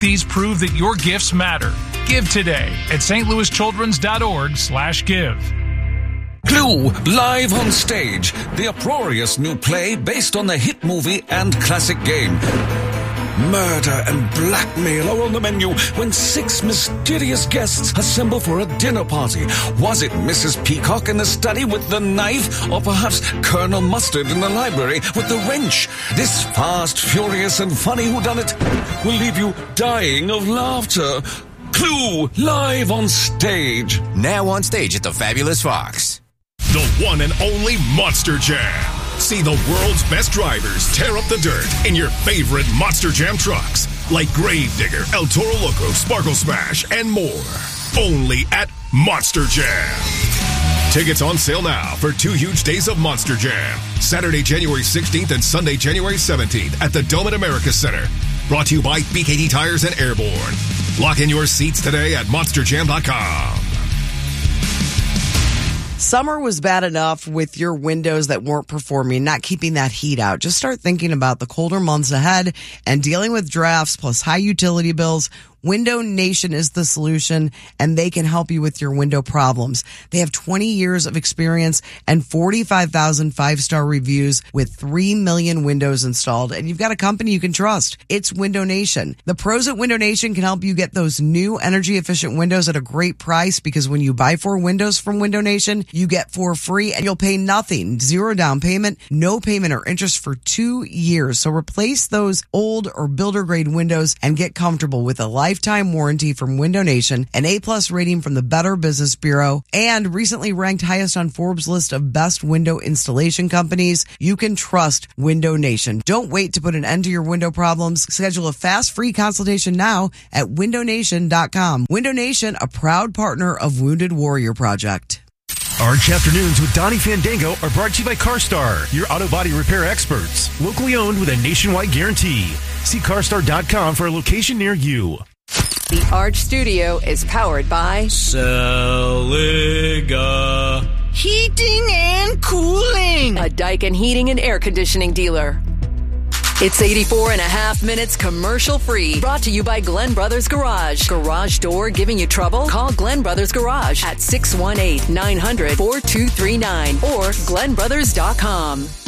These prove that your gifts matter. Give today at stlouischildrens.org/give. Clue, live on stage. The uproarious new play based on the hit movie and classic game. Murder and blackmail are on the menu when 6 mysterious guests assemble for a dinner party. Was it Mrs. Peacock in the study with the knife? Or perhaps Colonel Mustard in the library with the wrench? This fast, furious, and funny whodunit will leave you dying of laughter. Clue, live on stage. Now on stage at the Fabulous Fox. The one and only Monster Jam. See the world's best drivers tear up the dirt in your favorite Monster Jam trucks, like Gravedigger, El Toro Loco, Sparkle Smash, and more. Only at Monster Jam. Tickets on sale now for 2 huge days of Monster Jam. Saturday, January 16th and Sunday, January 17th at the Dome at America Center. Brought to you by BKD Tires and Airborne. Lock in your seats today at monsterjam.com. Summer was bad enough with your windows that weren't performing, not keeping that heat out. Just start thinking about the colder months ahead and dealing with drafts plus high utility bills. Window Nation is the solution, and they can help you with your window problems. They have 20 years of experience and 45,000 5-star reviews with 3 million windows installed, and you've got a company you can trust. It's Window Nation. The pros at Window Nation can help you get those new energy-efficient windows at a great price, because when you buy 4 windows from Window Nation, you get 4 free, and you'll pay nothing. 0 down payment, no payment or interest for 2 years. So replace those old or builder-grade windows and get comfortable with a lifetime warranty from Window Nation, an A+ rating from the Better Business Bureau, and recently ranked highest on Forbes' list of best window installation companies. You can trust Window Nation. Don't wait to put an end to your window problems. Schedule a fast, free consultation now at windownation.com. Window Nation, a proud partner of Wounded Warrior Project. Orange Afternoons with Donnie Fandango are brought to you by CarStar, your auto body repair experts. Locally owned with a nationwide guarantee. See carstar.com for a location near you. The Arch Studio is powered by Celica Heating and Cooling, a Daikin Heating and Air Conditioning dealer. It's 84.5 minutes commercial free. Brought to you by Glenn Brothers Garage. Garage door giving you trouble? Call Glenn Brothers Garage at 618-900-4239 or glenbrothers.com.